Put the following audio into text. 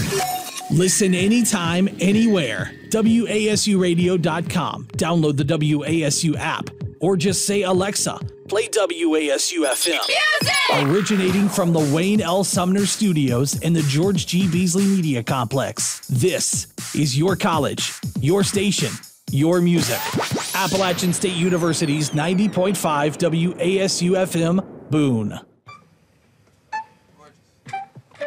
Listen anytime, anywhere. WASUradio.com. Download the WASU app or just say, Alexa, play WASU FM. Music! Originating from the Wayne L. Sumner Studios in the George G. Beasley Media Complex. This is your college, your station, your music. Appalachian State University's 90.5 WASU FM, Boone.